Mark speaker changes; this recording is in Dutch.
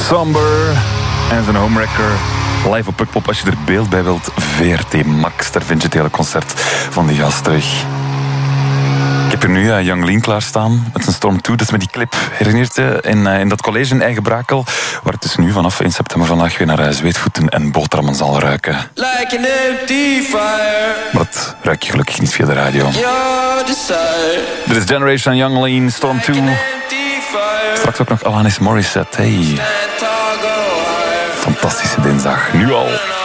Speaker 1: Somber en zijn homewrecker. Live op Pukpop, als je er beeld bij wilt. VRT Max, daar vind je het hele concert van die gast terug. Ik heb hier nu Young Lean klaarstaan met zijn Storm 2. Dat is met die clip, herinnert je, in dat college in Eigen Brakel, waar het dus nu vanaf 1 september vandaag weer naar zweetvoeten en boterhammen zal ruiken.
Speaker 2: Like an empty fire.
Speaker 1: Maar dat ruik je gelukkig niet via de radio. Dit is Generation Young Lean, Storm 2. Straks ook nog Alanis Morissette. Hey. Fantastische dinsdag, nu al.